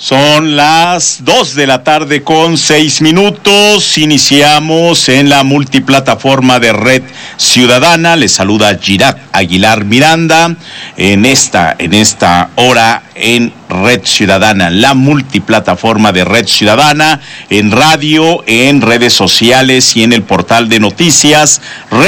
Son las 2:06 p.m. Iniciamos en la multiplataforma de Red Ciudadana. Les saluda Girac Aguilar Miranda en esta hora en Red Ciudadana, la multiplataforma de Red Ciudadana, en radio, en redes sociales y en el portal de noticias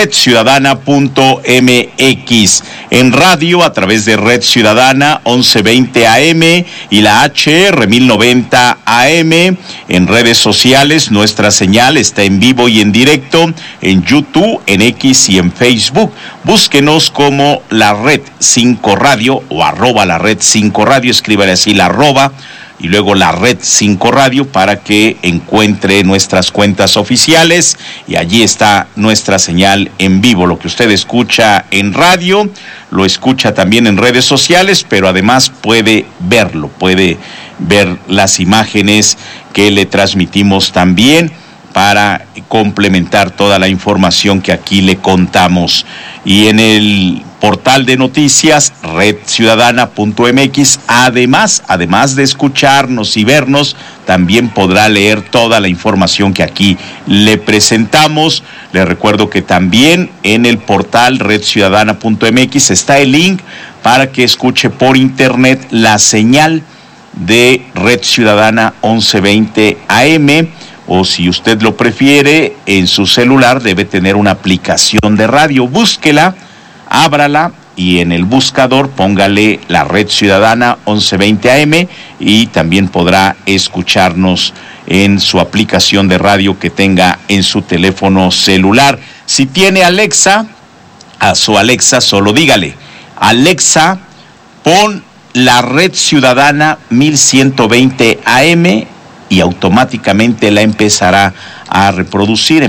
redciudadana.mx. En radio a través de Red Ciudadana 1120 AM y la HR 1090 AM. En redes sociales nuestra señal está en vivo y en directo en YouTube, en X y en Facebook. Búsquenos como la Red 5 Radio o @ la Red 5 Radio, escríbale así la @ y luego la Red 5 Radio para que encuentre nuestras cuentas oficiales y allí está nuestra señal en vivo. Lo que usted escucha en radio, lo escucha también en redes sociales, pero además puede verlo, puede ver las imágenes que le transmitimos también para complementar toda la información que aquí le contamos. Y en el portal de noticias redciudadana.mx, además de escucharnos y vernos, también podrá leer toda la información que aquí le presentamos. Le recuerdo que también en el portal redciudadana.mx está el link para que escuche por internet la señal de Red Ciudadana 1120 AM. O si usted lo prefiere, en su celular debe tener una aplicación de radio. Búsquela, ábrala y en el buscador póngale la Red Ciudadana 1120 AM y también podrá escucharnos en su aplicación de radio que tenga en su teléfono celular. Si tiene Alexa, a su Alexa solo dígale: Alexa, pon la Red Ciudadana 1120 AM y automáticamente la empezará a reproducir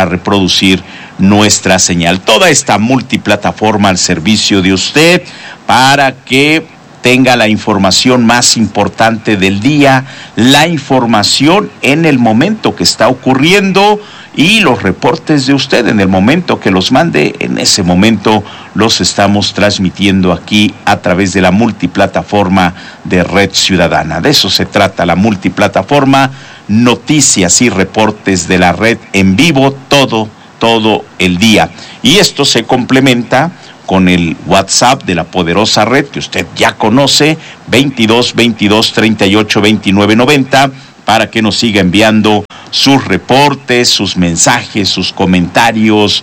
nuestra señal. Toda esta multiplataforma al servicio de usted para que tenga la información más importante del día, la información en el momento que está ocurriendo y los reportes de usted en el momento que los mande. En ese momento los estamos transmitiendo aquí a través de la multiplataforma de Red Ciudadana. De eso se trata la multiplataforma, noticias y reportes de la red en vivo todo el día. Y esto se complementa con el WhatsApp de la poderosa red que usted ya conoce, 22 22 38 29 90, para que nos siga enviando sus reportes, sus mensajes, sus comentarios,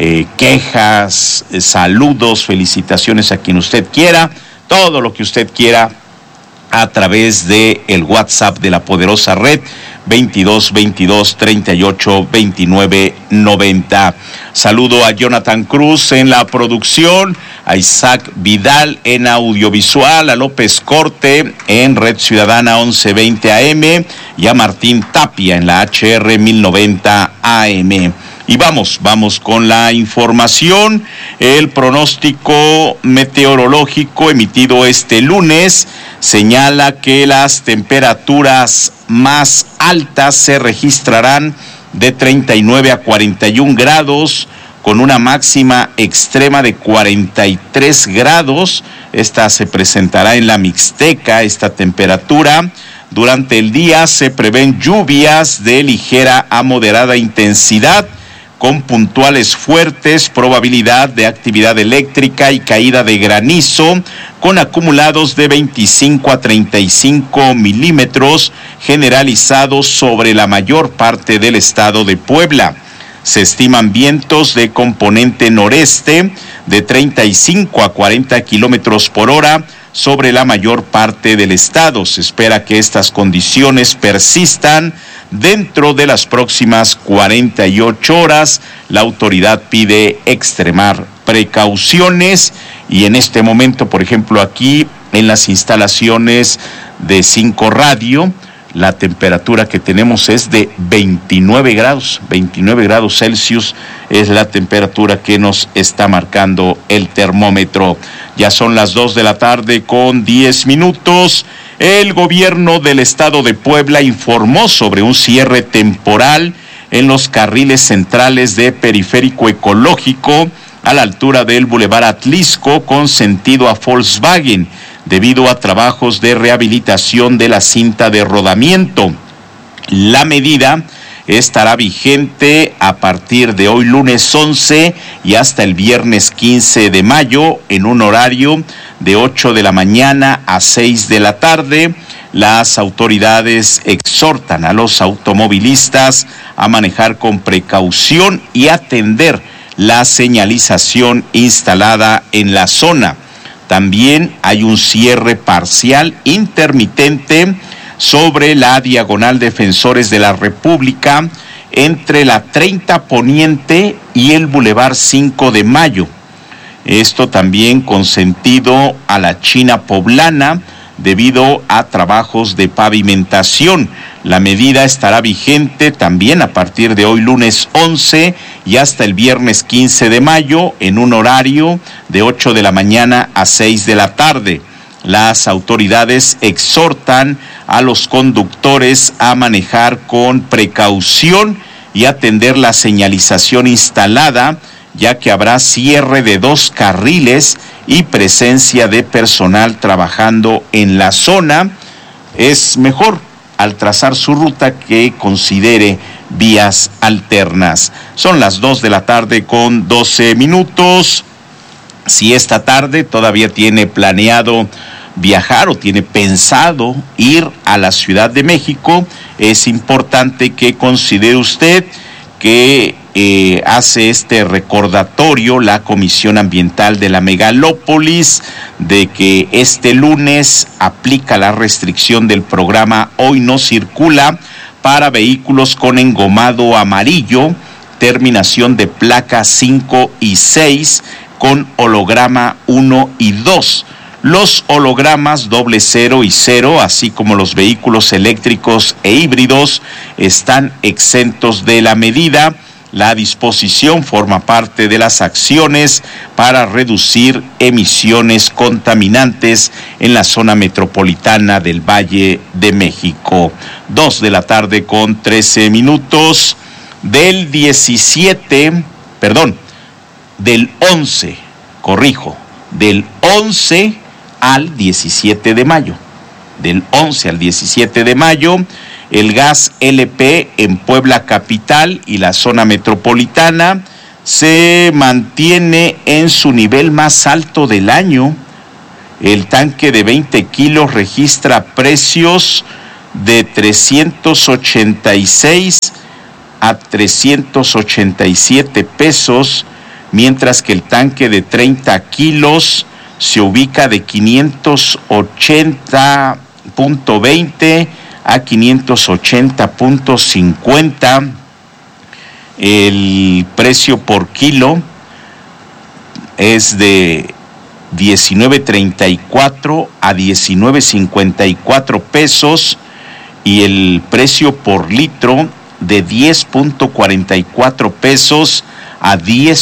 quejas, saludos, felicitaciones a quien usted quiera, todo lo que usted quiera a través de el WhatsApp de la poderosa red, 22 22 38 29 90. Saludo a Jonathan Cruz en la producción, a Isaac Vidal en audiovisual, a López Corte en Red Ciudadana 1120 AM y a Martín Tapia en la HR 1090 AM. Y vamos con la información. El pronóstico meteorológico emitido este lunes señala que las temperaturas más altas se registrarán de 39 a 41 grados, con una máxima extrema de 43 grados. Esta se presentará en la Mixteca, esta temperatura. Durante el día se prevén lluvias de ligera a moderada intensidad, con puntuales fuertes, probabilidad de actividad eléctrica y caída de granizo, con acumulados de 25 a 35 milímetros generalizados sobre la mayor parte del estado de Puebla. Se estiman vientos de componente noreste de 35 a 40 kilómetros por hora sobre la mayor parte del estado. Se espera que estas condiciones persistan dentro de las próximas 48 horas. La autoridad pide extremar precauciones y en este momento, por ejemplo, aquí en las instalaciones de 5 Radio, la temperatura que tenemos es de 29 grados Celsius es la temperatura que nos está marcando el termómetro. Ya son las 2:10 p.m. El gobierno del estado de Puebla informó sobre un cierre temporal en los carriles centrales de Periférico Ecológico a la altura del Boulevard Atlisco con sentido a Volkswagen, debido a trabajos de rehabilitación de la cinta de rodamiento. La medida estará vigente a partir de hoy lunes 11 y hasta el viernes 15 de mayo en un horario de 8 de la mañana a 6 de la tarde. Las autoridades exhortan a los automovilistas a manejar con precaución y atender la señalización instalada en la zona. También hay un cierre parcial intermitente sobre la diagonal Defensores de la República entre la 30 Poniente y el Boulevard 5 de Mayo. Esto también con sentido a la China Poblana debido a trabajos de pavimentación. La medida estará vigente también a partir de hoy lunes 11 y hasta el viernes 15 de mayo en un horario de 8 de la mañana a 6 de la tarde. Las autoridades exhortan a los conductores a manejar con precaución y atender la señalización instalada, ya que habrá cierre de 2 carriles y presencia de personal trabajando en la zona. Es mejor al trazar su ruta que considere vías alternas. Son las 2 de la tarde con 12 minutos. Si esta tarde todavía tiene planeado viajar o tiene pensado ir a la Ciudad de México, es importante que considere usted que hace este recordatorio la Comisión Ambiental de la Megalópolis de que este lunes aplica la restricción del programa Hoy No Circula para vehículos con engomado amarillo, terminación de placa 5 y 6 con holograma 1 y 2. Los hologramas 00 y 0, así como los vehículos eléctricos e híbridos, están exentos de la medida. La disposición forma parte de las acciones para reducir emisiones contaminantes en la zona metropolitana del Valle de México. 2 de la tarde con 13 minutos. Del 11 al 17 de mayo. Del 11 al 17 de mayo, el gas LP en Puebla capital y la zona metropolitana se mantiene en su nivel más alto del año. El tanque de 20 kilos registra precios de 386 a 387 pesos, mientras que el tanque de 30 kilos se ubica de 580.20 a 580.50. El precio por kilo es de 19.34 a 19.54 pesos y el precio por litro de 10.44 pesos a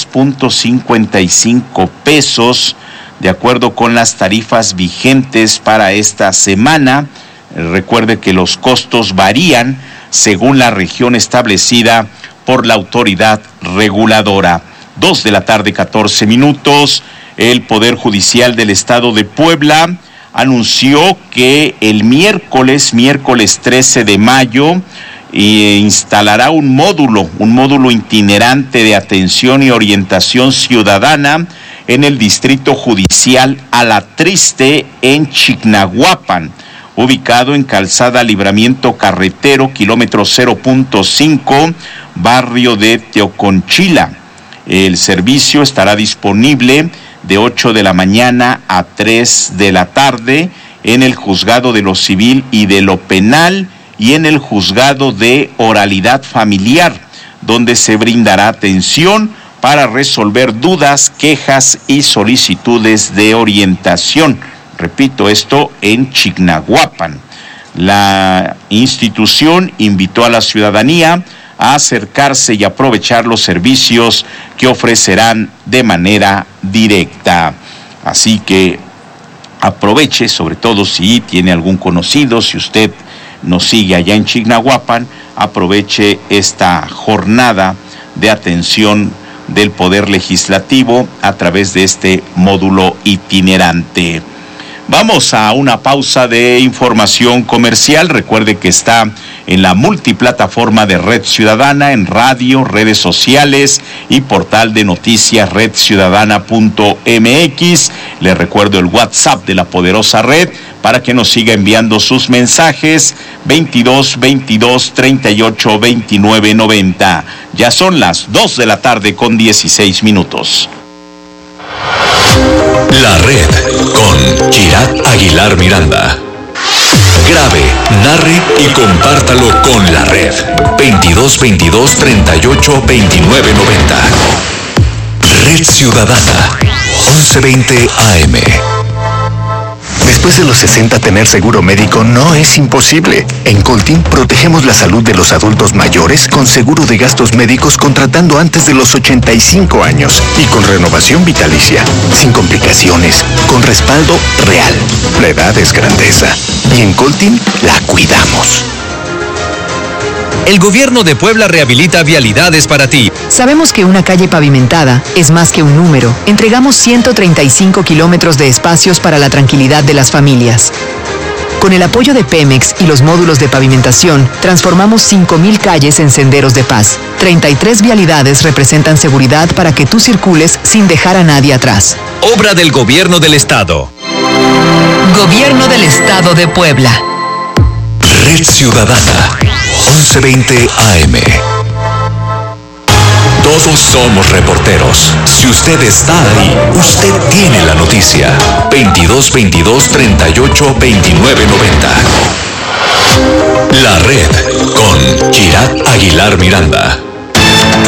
10.55 pesos, de acuerdo con las tarifas vigentes para esta semana. Recuerde que los costos varían según la región establecida por la autoridad reguladora. 2 de la tarde, 14 minutos. El Poder Judicial del Estado de Puebla anunció que el miércoles 13 de mayo, instalará un módulo itinerante de atención y orientación ciudadana en el Distrito Judicial Alatriste en Chignahuapan, ubicado en Calzada Libramiento Carretero, kilómetro 0.5, barrio de Teoconchila. El servicio estará disponible de 8 de la mañana a 3 de la tarde en el Juzgado de lo Civil y de lo Penal y en el Juzgado de Oralidad Familiar, donde se brindará atención para resolver dudas, quejas y solicitudes de orientación. Repito, esto en Chignahuapan. La institución invitó a la ciudadanía a acercarse y aprovechar los servicios que ofrecerán de manera directa. Así que aproveche, sobre todo si tiene algún conocido, si usted nos sigue allá en Chignahuapan, aproveche esta jornada de atención del Poder Legislativo a través de este módulo itinerante. Vamos a una pausa de información comercial. Recuerde que está en la multiplataforma de Red Ciudadana, en radio, redes sociales y portal de noticias redciudadana.mx. Le recuerdo el WhatsApp de la poderosa red para que nos siga enviando sus mensajes 22 22 38 29 90. Ya son las 2 de la tarde con 16 minutos. La Red con Girat Aguilar Miranda. Grabe, narre y compártalo con La Red. 22 22 38 29 90. Red Ciudadana 1120 AM. Después de los 60, tener seguro médico no es imposible. En Coltin protegemos la salud de los adultos mayores con seguro de gastos médicos contratando antes de los 85 años y con renovación vitalicia, sin complicaciones, con respaldo real. La edad es grandeza y en Coltin la cuidamos. El gobierno de Puebla rehabilita vialidades para ti. Sabemos que una calle pavimentada es más que un número. Entregamos 135 kilómetros de espacios para la tranquilidad de las familias. Con el apoyo de Pemex y los módulos de pavimentación, transformamos 5,000 calles en senderos de paz. 33 vialidades representan seguridad para que tú circules sin dejar a nadie atrás. Obra del Gobierno del Estado. Gobierno del Estado de Puebla. Red Ciudadana 1120 AM. Todos somos reporteros. Si usted está ahí, usted tiene la noticia. 22 22 38 29 90. La Red con Girat Aguilar Miranda.